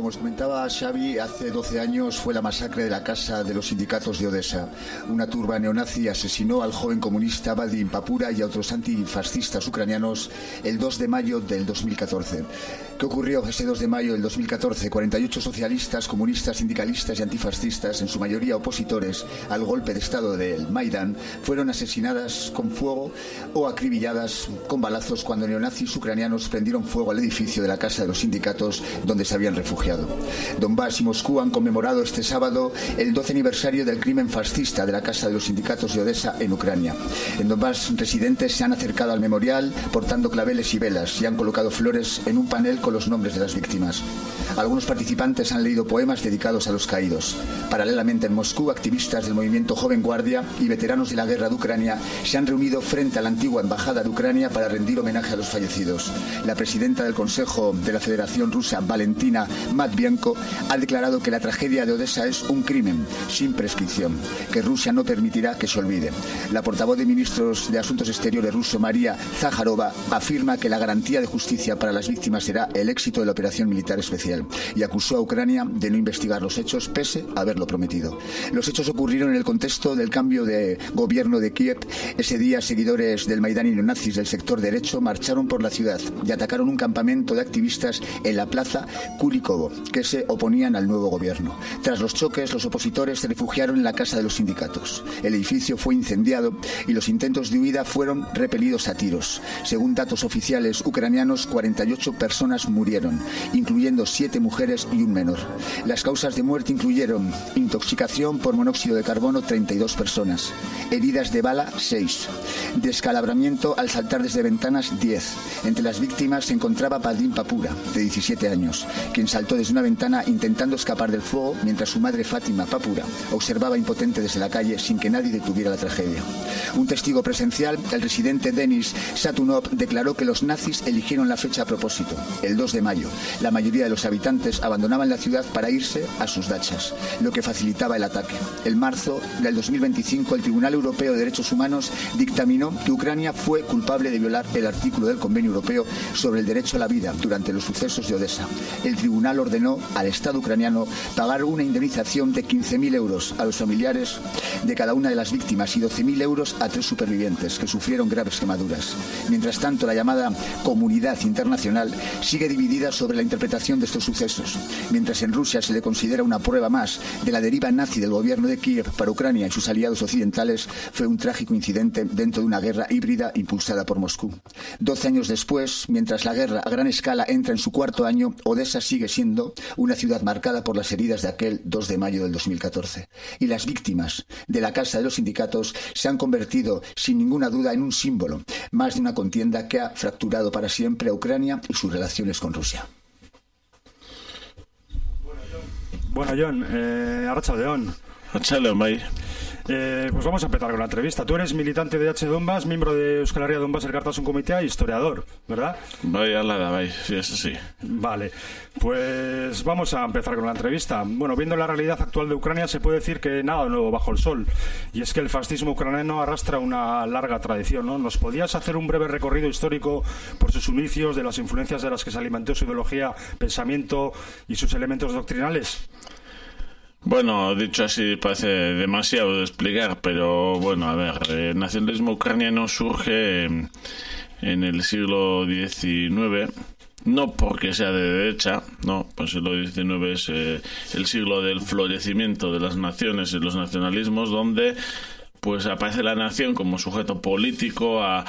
Como os comentaba Xavi, hace 12 años fue la masacre de la Casa de los Sindicatos de Odessa. Una turba neonazi asesinó al joven comunista Vadim Papura y a otros antifascistas ucranianos el 2 de mayo del 2014. ¿Qué ocurrió ese 2 de mayo del 2014? 48 socialistas, comunistas, sindicalistas y antifascistas, en su mayoría opositores al golpe de Estado del Maidán, fueron asesinadas con fuego o acribilladas con balazos cuando neonazis ucranianos prendieron fuego al edificio de la Casa de los Sindicatos donde se habían refugiado. Donbass y Moscú han conmemorado este sábado el 12 aniversario del crimen fascista de la Casa de los Sindicatos de Odessa en Ucrania. En Donbass, residentes se han acercado al memorial portando claveles y velas y han colocado flores en un panel con los nombres de las víctimas. Algunos participantes han leído poemas dedicados a los caídos. Paralelamente, en Moscú, activistas del movimiento Joven Guardia y veteranos de la guerra de Ucrania se han reunido frente a la antigua embajada de Ucrania para rendir homenaje a los fallecidos. La presidenta del Consejo de la Federación Rusa, Valentina Matvienko, ha declarado que la tragedia de Odessa es un crimen sin prescripción, que Rusia no permitirá que se olvide. La portavoz de ministros de Asuntos Exteriores ruso, María Zaharova, afirma que la garantía de justicia para las víctimas será el éxito de la operación militar especial y acusó a Ucrania de no investigar los hechos pese a haberlo prometido. Los hechos ocurrieron en el contexto del cambio de gobierno de Kiev. Ese día, seguidores del Maidán y neonazis del sector derecho marcharon por la ciudad y atacaron un campamento de activistas en la plaza Kulikovo, que se oponían al nuevo gobierno. Tras los choques, los opositores se refugiaron en la Casa de los Sindicatos. El edificio fue incendiado y los intentos de huida fueron repelidos a tiros. Según datos oficiales ucranianos, 48 personas murieron, incluyendo 7 mujeres y un menor. Las causas de muerte incluyeron intoxicación por monóxido de carbono, 32 personas, heridas de bala, 6, descalabramiento al saltar desde ventanas, 10. Entre las víctimas se encontraba Vadim Papura, de 17 años, quien saltó desde una ventana intentando escapar del fuego mientras su madre Fátima Papura observaba impotente desde la calle sin que nadie detuviera la tragedia. Un testigo presencial, el residente Denis Satunov, declaró que los nazis eligieron la fecha a propósito, el 2 de mayo. La mayoría de los habitantes abandonaban la ciudad para irse a sus dachas, lo que facilitaba el ataque. En marzo del 2025, el Tribunal Europeo de Derechos Humanos dictaminó que Ucrania fue culpable de violar el artículo del Convenio Europeo sobre el derecho a la vida durante los sucesos de Odessa. El tribunal ordenó al Estado ucraniano pagar una indemnización de 15.000 euros a los familiares de cada una de las víctimas y 12.000 euros a 3 supervivientes que sufrieron graves quemaduras. Mientras tanto, la llamada comunidad internacional sigue dividida sobre la interpretación de estos sucesos. Mientras en Rusia se le considera una prueba más de la deriva nazi del gobierno de Kiev para Ucrania y sus aliados occidentales, fue un trágico incidente dentro de una guerra híbrida impulsada por Moscú. 12 años después, mientras la guerra a gran escala entra en su cuarto año, Odessa sigue siendo una ciudad marcada por las heridas de aquel 2 de mayo del 2014. Y las víctimas de la Casa de los Sindicatos se han convertido, sin ninguna duda, en un símbolo más de una contienda que ha fracturado para siempre a Ucrania y sus relaciones con Rusia. Bueno, John, Arratsaldeon. Arratsaldeon, bai. Pues vamos a empezar con la entrevista. Tú eres militante de H. Donbass, miembro de Euskal Herria Donbass Elkartasun Komitea, historiador, ¿verdad? Bai, hala da, bai, sí, eso sí. Vale, pues vamos a empezar con la entrevista. Bueno, viendo la realidad actual de Ucrania, se puede decir que nada nuevo bajo el sol. Y es que el fascismo ucraniano arrastra una larga tradición, ¿no? ¿Nos podías hacer un breve recorrido histórico por sus inicios, de las influencias de las que se alimentó su ideología, pensamiento y sus elementos doctrinales? Bueno, dicho así parece demasiado de explicar, pero bueno, a ver, el nacionalismo ucraniano surge en el siglo XIX, no porque sea de derecha, no, pues el siglo XIX es el siglo del florecimiento de las naciones y los nacionalismos, donde pues aparece la nación como sujeto político a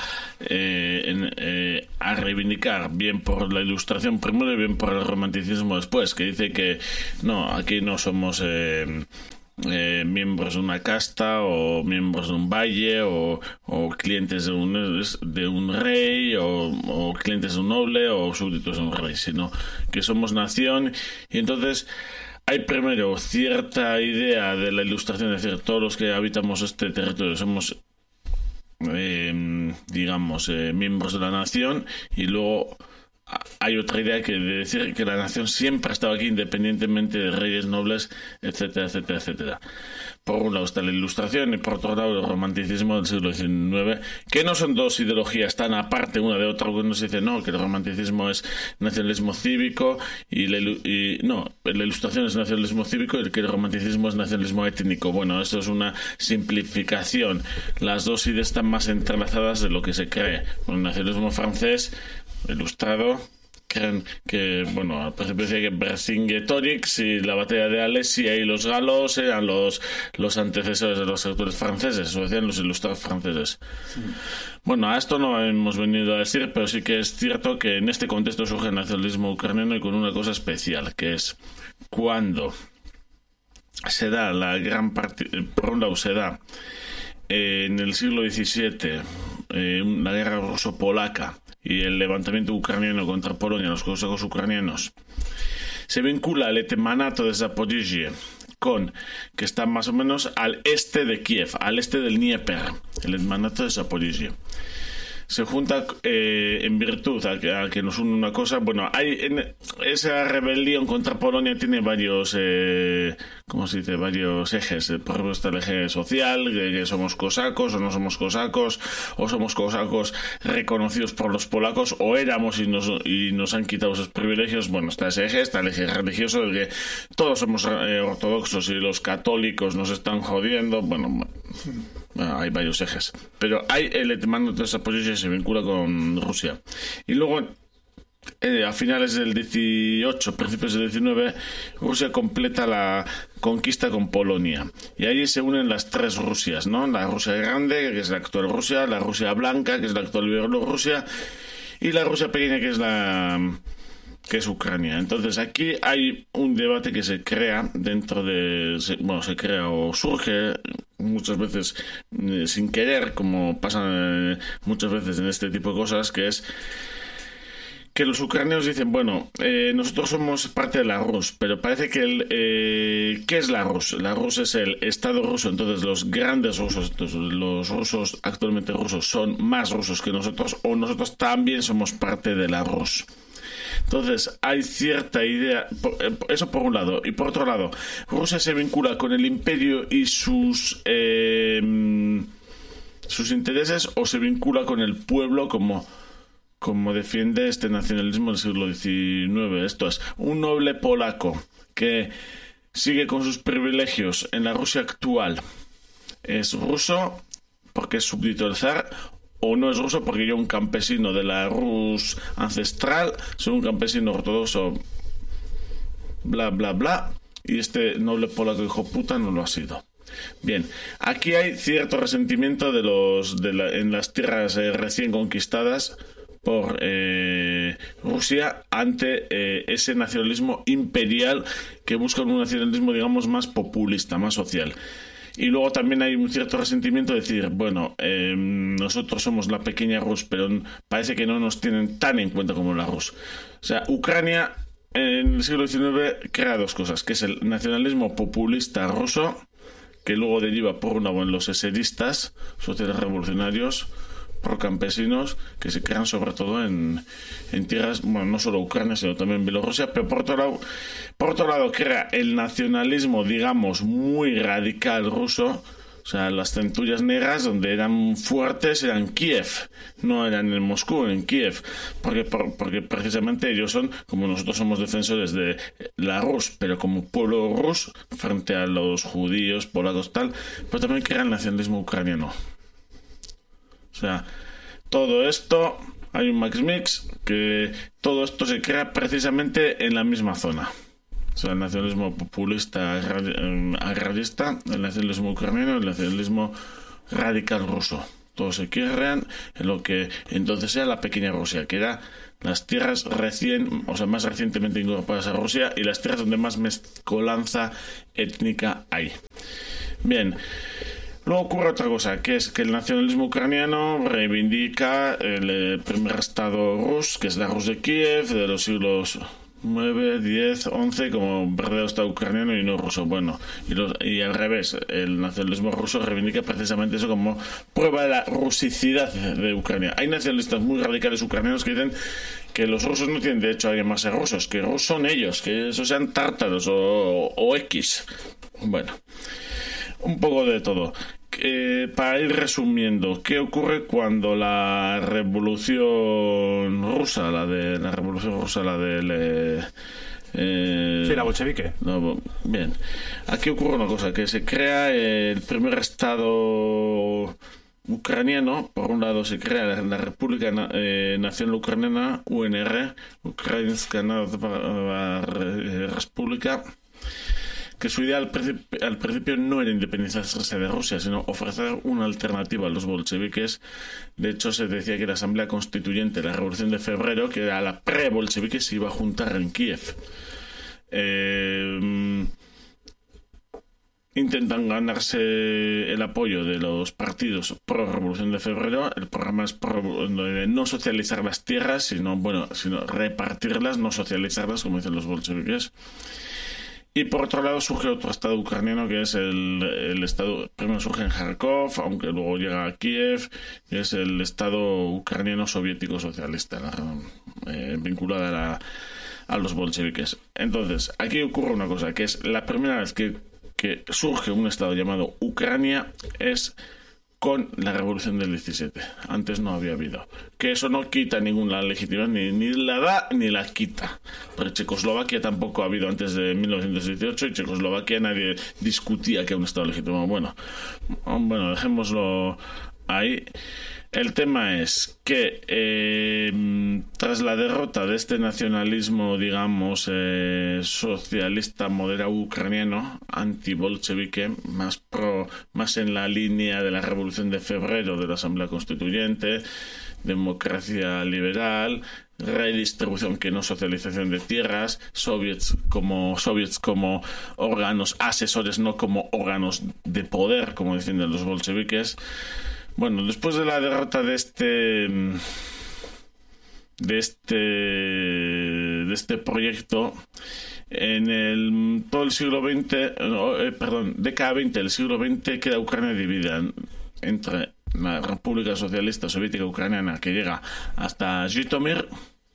reivindicar, bien por la Ilustración primero y bien por el romanticismo después, que dice que no, aquí no somos miembros de una casta o miembros de un valle o clientes de un rey o clientes de un noble o súbditos de un rey, sino que somos nación. Y entonces hay primero cierta idea de la Ilustración, es decir, todos los que habitamos este territorio somos miembros de la nación, y luego hay otra idea que de decir que la nación siempre ha estado aquí independientemente de reyes, nobles, etcétera, etcétera, etcétera. Por un lado está la Ilustración y por otro lado el romanticismo del siglo XIX, que no son dos ideologías tan aparte una de otra. Algunos dicen no, que el romanticismo es nacionalismo cívico y la Ilustración es nacionalismo cívico y que el romanticismo es nacionalismo étnico. Bueno, esto es una simplificación. Las dos ideas están más entrelazadas de lo que se cree. El nacionalismo francés, ilustrado, creen que, bueno, al principio decía que Vercingetorix y la batalla de Alesia y los galos eran los antecesores de los autores franceses, o decían los ilustrados franceses. Sí. Bueno, a esto no hemos venido a decir, pero sí que es cierto que en este contexto surge el nacionalismo ucraniano y con una cosa especial, que es cuando se da la gran parte, por un lado se da en el siglo XVII la guerra ruso-polaca y el levantamiento ucraniano contra Polonia, los cosacos ucranianos, se vincula el hetmanato de Zaporizhia que está más o menos al este de Kiev, al este del Dnieper, el hetmanato de Zaporizhia. Se junta en virtud a que nos une una cosa. Bueno, esa rebelión contra Polonia tiene varios varios ejes. Por ejemplo, está el eje social, que somos cosacos o no somos cosacos, o somos cosacos reconocidos por los polacos, o éramos y nos han quitado esos privilegios. Bueno, está ese eje, está el eje religioso, del que todos somos ortodoxos y los católicos nos están jodiendo. Bueno, hay varios ejes, pero hay el hetmanato de Zaporizhia se vincula con Rusia. Y luego a finales del 18, principios del 19, Rusia completa la conquista con Polonia y ahí se unen las tres Rusias, ¿no? La Rusia grande, que es la actual Rusia, la Rusia blanca, que es la actual Bielorrusia, y la Rusia pequeña, que es Ucrania. Entonces aquí hay un debate que se crea se crea o surge muchas veces sin querer, como pasa muchas veces en este tipo de cosas, que es que los ucranianos dicen, bueno, nosotros somos parte de la Rus, pero parece que ¿qué es la Rus? La Rus es el Estado ruso, entonces los grandes rusos, los rusos actualmente rusos son más rusos que nosotros, o nosotros también somos parte de la Rus. Entonces hay cierta idea, eso por un lado, y por otro lado Rusia se vincula con el imperio y sus intereses, o se vincula con el pueblo como defiende este nacionalismo del siglo XIX. Esto es, un noble polaco que sigue con sus privilegios en la Rusia actual es ruso porque es súbdito del zar, o no es ruso porque yo, un campesino de la Rus ancestral, soy un campesino ortodoxo, bla bla bla, y este noble polaco hijo puta no lo ha sido. Bien, aquí hay cierto resentimiento en las tierras recién conquistadas por Rusia ante ese nacionalismo imperial que busca un nacionalismo, digamos, más populista, más social. Y luego también hay un cierto resentimiento de decir, bueno, nosotros somos la pequeña Rus, pero parece que no nos tienen tan en cuenta como la Rus. O sea, Ucrania en el siglo XIX crea dos cosas, que es el nacionalismo populista ruso, que luego deriva por un lado en los eseristas, sociales revolucionarios, procampesinos, que se crean sobre todo en tierras, bueno, no solo Ucrania, sino también Bielorrusia, pero por otro lado crea el nacionalismo, digamos, muy radical ruso. O sea, las centurias negras donde eran fuertes eran Kiev, no eran en Moscú, en Kiev, porque precisamente ellos son, como nosotros somos defensores de la Rus, pero como pueblo rus frente a los judíos, polacos, tal, pero también crea el nacionalismo ucraniano. O sea, todo esto, hay un max mix, que todo esto se crea precisamente en la misma zona. O sea, el nacionalismo populista agrarista, el nacionalismo ucraniano, el nacionalismo radical ruso. Todos se crean en lo que entonces era la pequeña Rusia, que era las tierras más recientemente incorporadas a Rusia y las tierras donde más mezcolanza étnica hay. Bien. Luego ocurre otra cosa, que es que el nacionalismo ucraniano reivindica el primer estado rus, que es la Rus de Kiev, de los siglos 9, 10, 11 como verdadero Estado ucraniano y no ruso. Bueno, y al revés, el nacionalismo ruso reivindica precisamente eso como prueba de la rusicidad de Ucrania. Hay nacionalistas muy radicales ucranianos que dicen que los rusos no tienen derecho a llamarse rusos, que rusos son ellos, que esos sean tártaros o X. Bueno, un poco de todo. Para ir resumiendo, ¿qué ocurre cuando la revolución rusa, la bolchevique? No, bien, aquí ocurre una cosa, que se crea el primer estado ucraniano. Por un lado se crea la República Nacional Ucraniana, UNR, Ukrainska Narodna Respublika, que su idea al principio no era independizarse de Rusia, sino ofrecer una alternativa a los bolcheviques. De hecho, se decía que la Asamblea Constituyente de la Revolución de Febrero, que era la pre-bolchevique, se iba a juntar en Kiev. Intentan ganarse el apoyo de los partidos pro-Revolución de Febrero. El programa es no socializar las tierras, sino repartirlas, no socializarlas, como dicen los bolcheviques. Y por otro lado surge otro estado ucraniano, que es el estado, primero surge en Kharkov, aunque luego llega a Kiev, que es el estado ucraniano soviético socialista, vinculado a los bolcheviques. Entonces, aquí ocurre una cosa, que es la primera vez que surge un estado llamado Ucrania es con la revolución del 17. Antes no había habido. Que eso no quita ninguna legitimidad, ni la da ni la quita. Pero Checoslovaquia tampoco ha habido antes de 1918, y Checoslovaquia nadie discutía que era un estado legítimo. Bueno, dejémoslo ahí. El tema es que tras la derrota de este nacionalismo, digamos, socialista moderado ucraniano, anti-bolchevique, más en la línea de la Revolución de Febrero de la Asamblea Constituyente, democracia liberal, redistribución que no socialización de tierras, soviets como órganos asesores, no como órganos de poder, como defienden los bolcheviques. Bueno, después de la derrota de este proyecto, en todo el siglo XX, década 20 del siglo XX, queda Ucrania dividida entre la República Socialista Soviética Ucraniana, que llega hasta Zhytomyr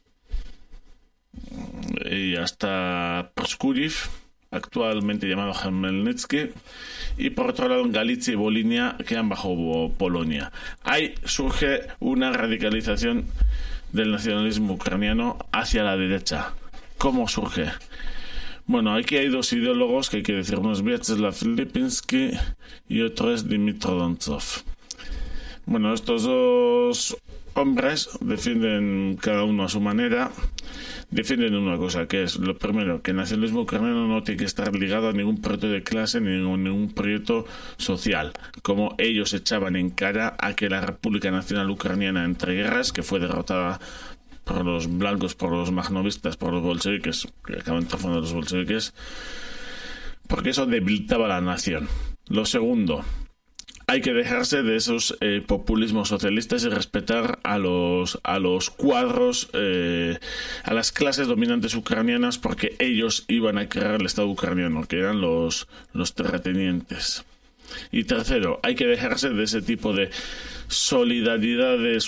y hasta Proskuriv, actualmente llamado Khmelnytsky, y por otro lado en Galicia y Volinia quedan bajo Polonia. Ahí surge una radicalización del nacionalismo ucraniano hacia la derecha. ¿Cómo surge? Bueno, aquí hay dos ideólogos que hay que decir, uno es Vyacheslav Lipinsky y otro es Dmitry Dontsov. Bueno, estos dos hombres defienden cada uno a su manera. Defienden una cosa, que es lo primero, que el nacionalismo ucraniano no tiene que estar ligado a ningún proyecto de clase ni ningún proyecto social, como ellos echaban en cara a que la República Nacional Ucraniana entre guerras, que fue derrotada por los blancos, por los magnovistas, por los bolcheviques, que acaban triunfando los bolcheviques, porque eso debilitaba a la nación. Lo segundo, hay que dejarse de esos populismos socialistas y respetar a los cuadros, a las clases dominantes ucranianas, porque ellos iban a crear el Estado ucraniano, que eran los terratenientes. Y tercero, hay que dejarse de ese tipo de solidaridades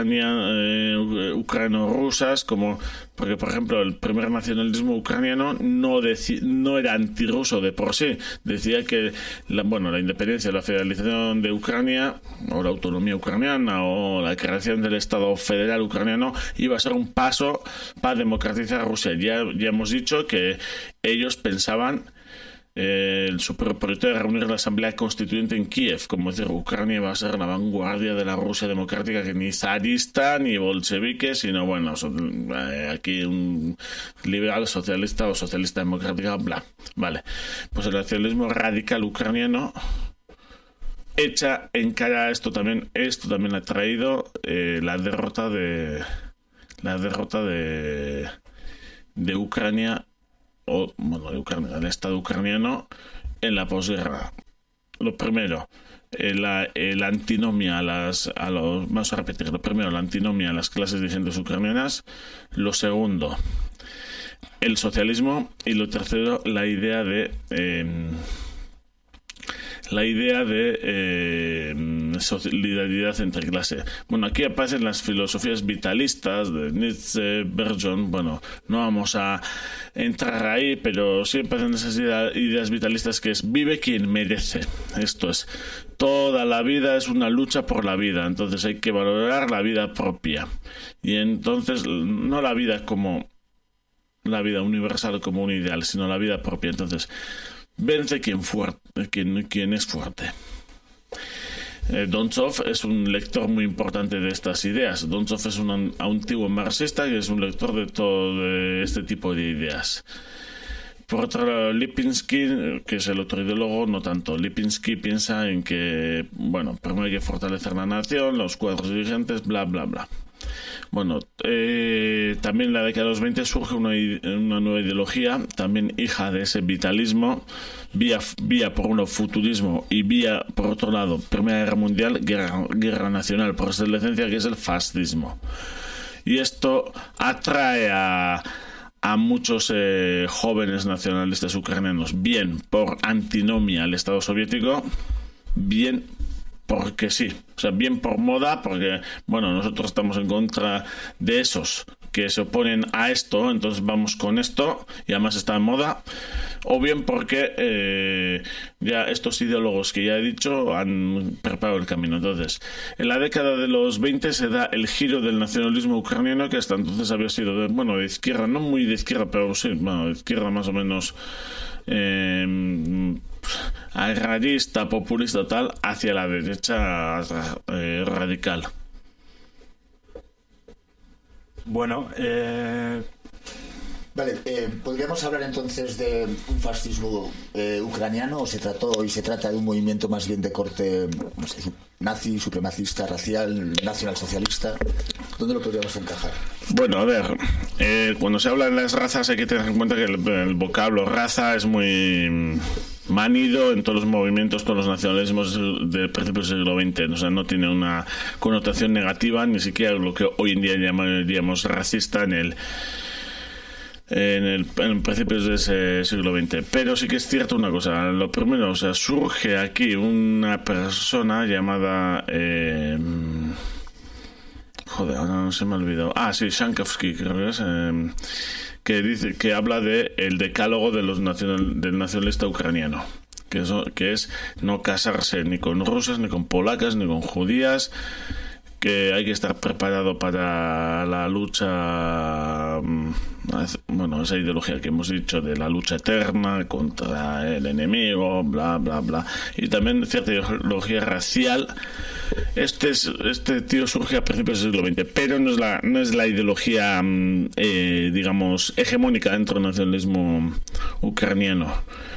ucrano-rusas, porque por ejemplo el primer nacionalismo ucraniano no era antirruso de por sí, decía que la independencia, la federalización de Ucrania o la autonomía ucraniana o la creación del Estado federal ucraniano iba a ser un paso para democratizar Rusia. Ya hemos dicho que ellos pensaban su proyecto de reunir la Asamblea Constituyente en Kiev, como decir, Ucrania va a ser la vanguardia de la Rusia democrática, que ni zarista ni bolchevique, sino aquí un liberal socialista o socialista democrática, bla. Vale, pues el nacionalismo radical ucraniano echa en cara a esto también ha traído la derrota de Ucrania, del Estado ucraniano en la posguerra. Lo primero, la antinomia vamos a repetir. Lo primero, la antinomia a las clases dirigentes ucranianas. Lo segundo, el socialismo, y lo tercero, la idea de solidaridad entre clase. Bueno, aquí aparecen las filosofías vitalistas de Nietzsche, Bergson. Bueno, no vamos a entrar ahí, pero sí aparecen esas ideas vitalistas, que es vive quien merece. Esto es, toda la vida es una lucha por la vida, entonces hay que valorar la vida propia. Y entonces, no la vida como la vida universal como un ideal, sino la vida propia. Entonces, vence quien es fuerte. Dontsov es un lector muy importante de estas ideas. Dontsov es un antiguo marxista y es un lector de todo este tipo de ideas. Por otro lado, Lipinski, que es el otro ideólogo, no tanto. Lipinski piensa en que, bueno, primero hay que fortalecer la nación, los cuadros dirigentes, bla, bla, bla. Bueno, también en la década de los 20 surge una nueva ideología, también hija de ese vitalismo, vía por uno futurismo y vía por otro lado Primera Guerra Mundial, guerra nacional por excelencia, que es el fascismo. Y esto atrae a muchos jóvenes nacionalistas ucranianos, bien por antinomia al Estado soviético, bien porque sí, o sea, bien por moda, porque, bueno, nosotros estamos en contra de esos que se oponen a esto, entonces vamos con esto, y además está en moda, o bien porque ya estos ideólogos que ya he dicho han preparado el camino. Entonces, en la década de los 20 se da el giro del nacionalismo ucraniano, que hasta entonces había sido de izquierda, no muy de izquierda, pero sí, bueno, de izquierda más o menos agrarista, populista, tal, hacia la derecha radical. Bueno, Vale, ¿podríamos hablar entonces de un fascismo ucraniano o se trata de un movimiento más bien de corte, no sé, nazi, supremacista, racial, nacionalsocialista? ¿Dónde lo podríamos encajar? Bueno, a ver, cuando se habla de las razas hay que tener en cuenta que el vocablo raza es muy manido en todos los movimientos, todos los nacionalismos del principio del siglo XX. O sea, no tiene una connotación negativa, ni siquiera lo que hoy en día llamaríamos racista en principios de ese siglo XX. Pero sí que es cierto una cosa. Lo primero, o sea, surge aquí una persona llamada ahora no se me ha olvidado. Shankovsky, creo que es, que habla de el decálogo de del nacionalista ucraniano, que es no casarse ni con rusas, ni con polacas, ni con judías, que hay que estar preparado para la lucha, bueno, esa ideología que hemos dicho de la lucha eterna contra el enemigo, bla, bla, bla, y también cierta ideología racial. Este tío surge a principios del siglo XX, pero no es la ideología, digamos, hegemónica dentro del nacionalismo ucraniano.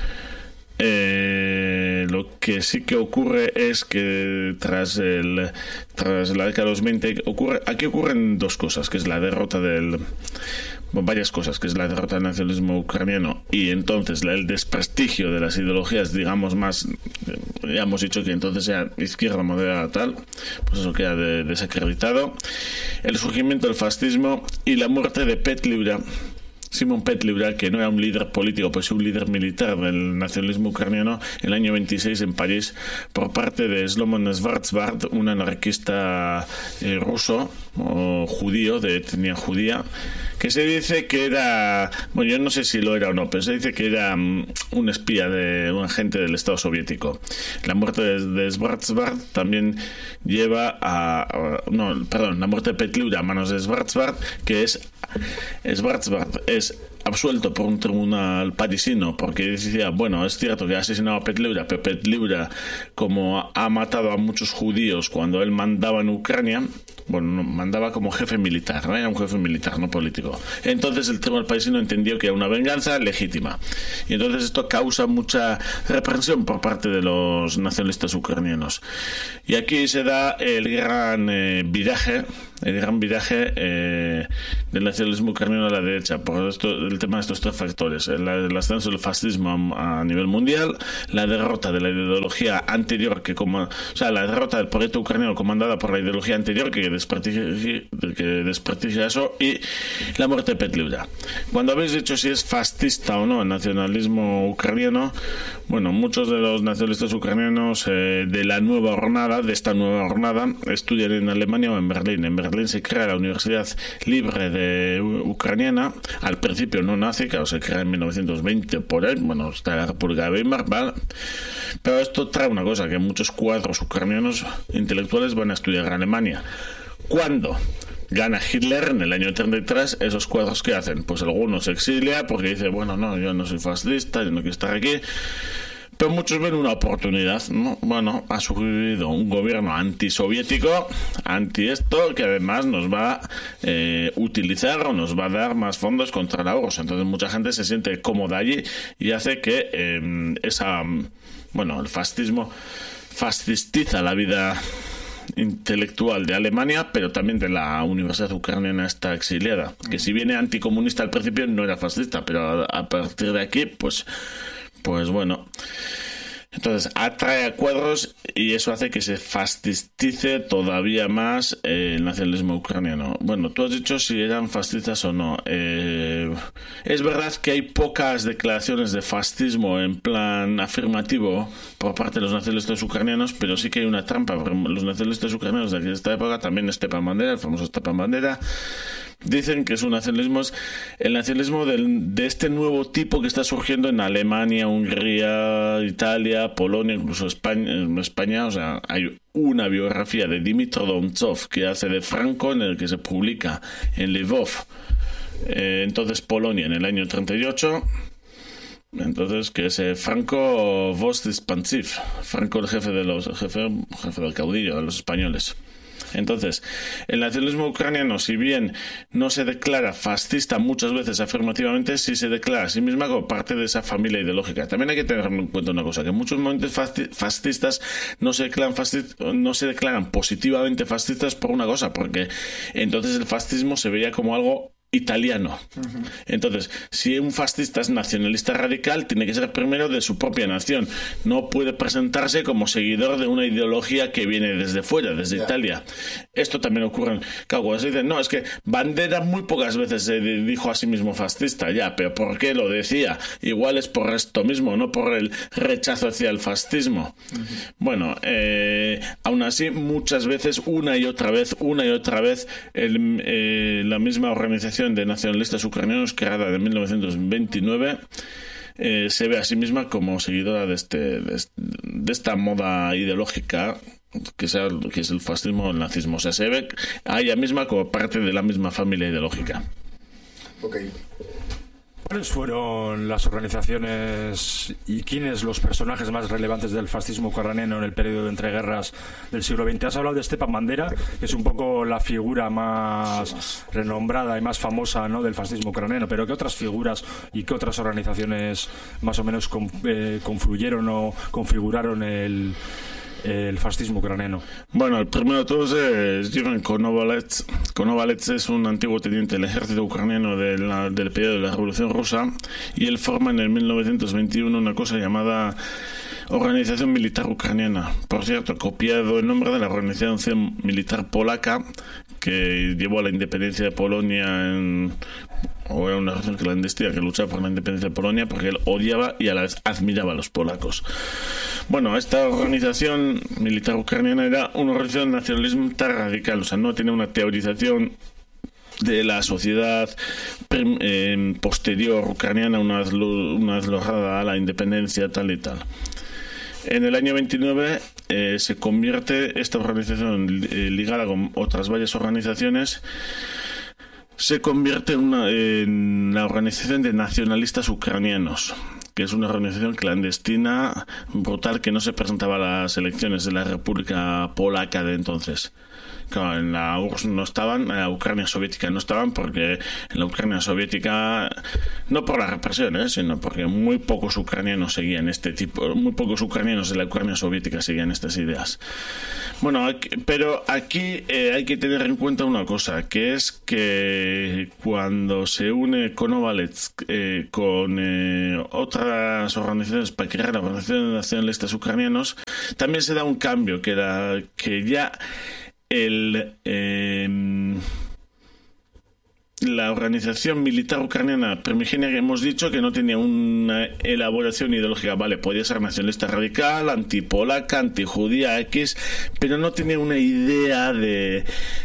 Lo que sí que ocurre es que tras la década de los 20 aquí ocurren dos cosas, que es la derrota varias cosas, que es la derrota del nacionalismo ucraniano y entonces el desprestigio de las ideologías, digamos, más, ya hemos dicho que entonces sea izquierda moderada tal, pues eso queda desacreditado, el surgimiento del fascismo y la muerte de Petlibra. Simón Petlibra, que no era un líder político, pues un líder militar del nacionalismo ucraniano, en el año 26 en París, por parte de Slomon Schwarzbard, un anarquista ruso o judío, de etnia judía, que se dice que era, bueno, yo no sé si lo era o no, pero se dice que era un espía, un agente del Estado soviético. La muerte de Schwarzbard también lleva la muerte de Petlibra a manos de Schwarzbard, que Schwarzbard es absuelto por un tribunal parisino porque decía, bueno, es cierto que ha asesinado a Petlibra, pero Petlibra, como ha matado a muchos judíos cuando él mandaba en Ucrania, bueno, mandaba como jefe militar, ¿no? Era un jefe militar, no político. Entonces el tribunal parisino entendió que era una venganza legítima. Y entonces esto causa mucha reprensión por parte de los nacionalistas ucranianos. Y aquí se da el gran viraje el gran viraje del nacionalismo ucraniano a la derecha, por esto, el tema de estos tres factores: el ascenso del fascismo a nivel mundial, la derrota de la ideología anterior la derrota del proyecto ucraniano comandada por la ideología anterior que desprestigia eso, y la muerte de Petliura. Cuando habéis dicho si es fascista o no el nacionalismo ucraniano, bueno, muchos de los nacionalistas ucranianos de esta nueva jornada estudian en Alemania o en Berlín. En Berlín se crea la Universidad Libre de Ucraniana, al principio no nazi, claro, se crea en 1920 por ahí, bueno, está la República de Weimar, ¿vale? Pero esto trae una cosa, que muchos cuadros ucranianos intelectuales van a estudiar en Alemania. ¿Cuándo gana Hitler en el año 33? ¿Esos cuadros qué hacen? Pues algunos se exilia porque dice, bueno, no, yo no soy fascista, yo no quiero estar aquí. Pero muchos ven una oportunidad, ¿no? Bueno, ha surgido un gobierno antisoviético, anti esto, que además nos va a utilizar o nos va a dar más fondos contra la ORSS. Entonces mucha gente se siente cómoda allí y hace que el fascismo fascistiza la vida intelectual de Alemania, pero también de la Universidad Ucraniana está exiliada, que si viene anticomunista al principio no era fascista, pero a partir de aquí pues bueno, entonces atrae a cuadros y eso hace que se fascistice todavía más el nacionalismo ucraniano. Bueno, tú has dicho si eran fascistas o no. Es verdad que hay pocas declaraciones de fascismo en plan afirmativo por parte de los nacionalistas ucranianos, pero sí que hay una trampa. Los nacionalistas ucranianos de esta época, también Stepan Bandera, el famoso Stepan Bandera, dicen que es el nacionalismo de este nuevo tipo que está surgiendo en Alemania, Hungría, Italia, Polonia, incluso España. O sea, hay una biografía de Dmitro Dontsov que hace de Franco, en el que se publica en Lvov, entonces Polonia, en el año 38. Entonces, que es Franco Vostispantsiv, Franco el jefe del caudillo de los españoles. Entonces, el nacionalismo ucraniano, si bien no se declara fascista muchas veces afirmativamente, sí se declara a sí misma como parte de esa familia ideológica. También hay que tener en cuenta una cosa, que en muchos momentos fascistas no se declaran positivamente fascistas por una cosa, porque entonces el fascismo se veía como algo italiano. Entonces, si un fascista es nacionalista radical, tiene que ser primero de su propia nación. No puede presentarse como seguidor de una ideología que viene desde fuera, desde Italia. Esto también ocurre. Claro, cuando se dice, no, es que Bandera muy pocas veces se dijo a sí mismo fascista, pero ¿por qué lo decía? Igual es por esto mismo, no por el rechazo hacia el fascismo. Bueno, aún así, muchas veces, una y otra vez, la misma organización de nacionalistas ucranianos, creada en 1929, se ve a sí misma como seguidora de esta moda ideológica que es el fascismo o el nazismo. O sea, se ve a ella misma como parte de la misma familia ideológica. Okay. ¿Cuáles fueron las organizaciones y quiénes los personajes más relevantes del fascismo ucraniano en el periodo de entreguerras del siglo XX? Has hablado de Stepan Bandera, que es un poco la figura más renombrada y más famosa, ¿no?, del fascismo ucraniano, pero ¿qué otras figuras y qué otras organizaciones más o menos confluyeron o configuraron el fascismo ucraniano? Bueno, el primero de todos es Ivan Konovalets. Konovalets es un antiguo teniente del ejército ucraniano del periodo de la Revolución Rusa, y él forma en el 1921 una cosa llamada Organización Militar Ucraniana. Por cierto, copiado el nombre de la Organización Militar Polaca, que llevó a la independencia de Polonia o era una organización clandestina que luchaba por la independencia de Polonia, porque él odiaba y a la vez admiraba a los polacos. Bueno, esta organización militar ucraniana era una organización nacionalista radical, o sea, no tiene una teorización de la sociedad posterior ucraniana una vez lograda la independencia, tal y tal. En el año 29 se convierte esta organización, ligada con otras varias organizaciones, se convierte en la Organización de Nacionalistas Ucranianos, que es una organización clandestina brutal que no se presentaba a las elecciones de la República Polaca de entonces. Claro, en la URSS no estaban, en la Ucrania soviética no estaban, porque en la Ucrania soviética, no por la represión, sino porque muy pocos ucranianos seguían muy pocos ucranianos de la Ucrania soviética seguían estas ideas. Bueno, pero aquí hay que tener en cuenta una cosa, que es que cuando se une Konovalets con otras organizaciones para crear la Organización de Nacionalistas Ucranianos, también se da un cambio, que era que ya la organización militar ucraniana primigenia, que hemos dicho que no tenía una elaboración ideológica, vale, podía ser nacionalista radical, antipolaca, antijudía, X, pero no tenía una idea de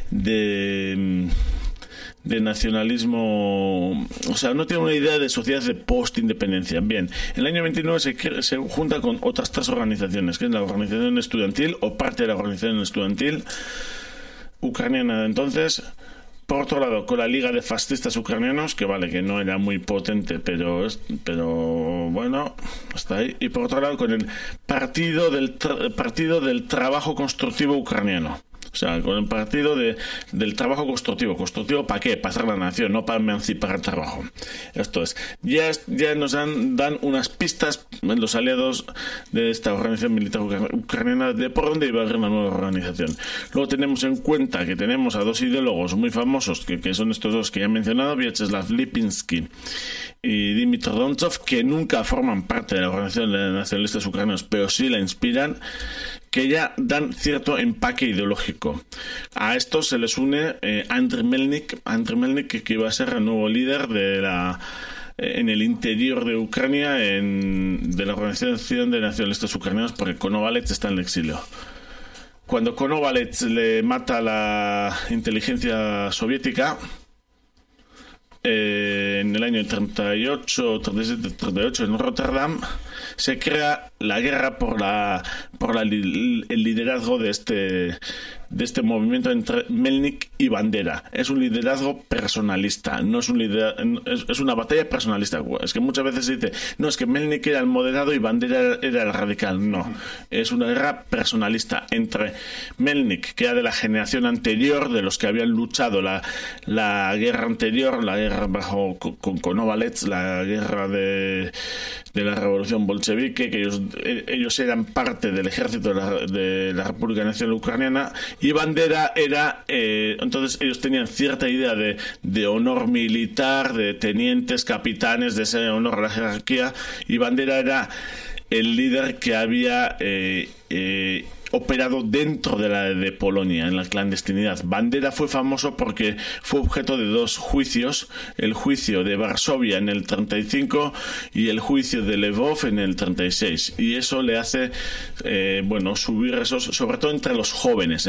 nacionalismo, o sea, no tiene una idea de sociedad de post-independencia. Bien, en el año 29 se junta con otras 3 organizaciones, que es la organización estudiantil, o parte de la organización estudiantil ucraniana de entonces. Por otro lado, con la Liga de Fascistas Ucranianos, que vale, que no era muy potente, pero bueno, hasta ahí. Y por otro lado, con el Partido del Trabajo Constructivo Ucraniano. O sea, con el partido del trabajo constructivo. ¿Constructivo para qué? Para hacer la nación, no para emancipar el trabajo. Esto es. Ya nos dan unas pistas los aliados de esta organización militar ucraniana de por dónde iba a haber una nueva organización. Luego tenemos en cuenta que tenemos a 2 ideólogos muy famosos, que son estos 2 que ya he mencionado, Vyacheslav Lipinski y Dmitry Dontsov, que nunca forman parte de la Organización de Nacionalistas Ucranianos, pero sí la inspiran, que ya dan cierto empaque ideológico. A esto se les une Andriy Melnik, que iba a ser el nuevo líder en el interior de Ucrania de la Organización de Nacionalistas Ucranianos, porque Konovalets está en el exilio. Cuando Konovalets le mata la inteligencia soviética, en el año 38, 37, 38 en Rotterdam, se crea la guerra por el liderazgo de este movimiento entre Melnik y Bandera. Es un liderazgo personalista, no es es una batalla personalista. Es que muchas veces se dice, no, es que Melnik era el moderado y Bandera era el radical. No, es una guerra personalista entre Melnik, que era de la generación anterior, de los que habían luchado la guerra anterior, la guerra con Konovalets, la guerra de la revolución bolchevique, que ellos eran parte del ejército de la República Nacional Ucraniana, y Bandera era, entonces ellos tenían cierta idea de honor militar, de tenientes, capitanes, de ese honor a la jerarquía, y Bandera era el líder que había operado dentro de Polonia, en la clandestinidad. Bandera fue famoso porque fue objeto de 2 juicios, el juicio de Varsovia en el 35 y el juicio de Lvov en el 36, y eso le hace subir esos, sobre todo entre los jóvenes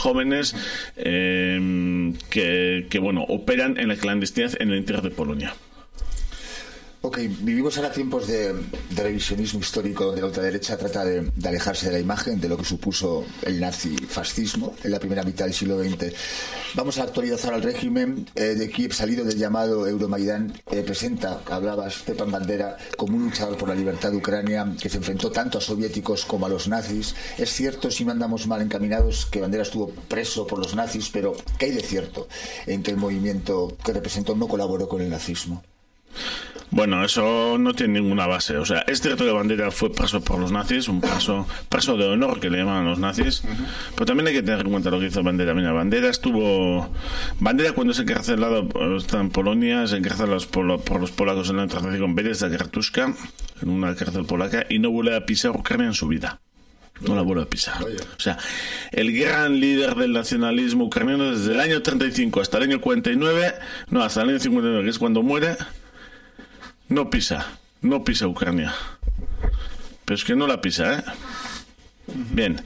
que operan en la clandestinidad en el interior de Polonia. Ok, vivimos ahora tiempos de revisionismo histórico, donde la ultraderecha trata de alejarse de la imagen de lo que supuso el nazifascismo en la primera mitad del siglo XX. Vamos a actualizar al régimen de Kiev, salido del llamado Euromaidán. Presenta, hablabas, Stepan Bandera como un luchador por la libertad de Ucrania, que se enfrentó tanto a soviéticos como a los nazis. Es cierto, si no andamos mal encaminados, que Bandera estuvo preso por los nazis, pero ¿qué hay de cierto en que el movimiento que representó no colaboró con el nazismo? Bueno, eso no tiene ninguna base. O sea, es cierto que Bandera fue preso por los nazis, un preso de honor que le llaman los nazis, pero también hay que tener en cuenta lo que hizo Bandera. Mira, Bandera cuando es encarcelado, está en Polonia, es encarcelado por los polacos en la transición con Berez de Kartushka, en una cárcel polaca, y no vuelve a pisar Ucrania en su vida. No la vuelve a pisar. O sea, el gran líder del nacionalismo ucraniano desde el año 35 hasta el año 49, hasta el año 59, que es cuando muere, no pisa Ucrania. Pero es que no la pisa, ¿eh? Bien.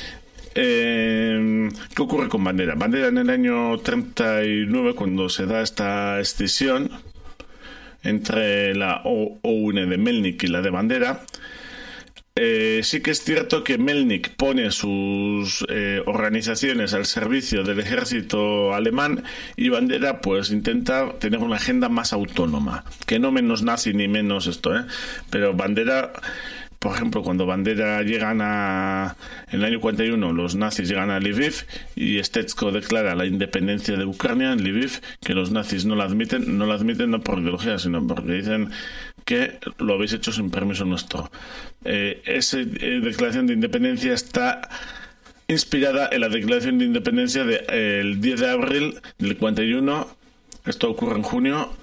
¿Qué ocurre con Bandera? Bandera en el año 39, cuando se da esta escisión entre la OUN de Melnik y la de Bandera, sí que es cierto que Melnik pone sus organizaciones al servicio del ejército alemán, y Bandera pues intenta tener una agenda más autónoma, que no menos nazi ni menos esto, pero Bandera por ejemplo, cuando Bandera llegan en el año 41, los nazis llegan a Lviv y Stetsko declara la independencia de Ucrania en Lviv, que los nazis no la admiten no por ideología, sino porque dicen que lo habéis hecho sin permiso nuestro. Esa declaración de independencia está inspirada en la declaración de independencia del 10 de abril del 41. Esto ocurre en junio,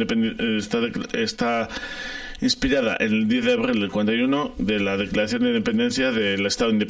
está inspirada en el 10 de abril del 41 de la declaración de independencia del Estado Independiente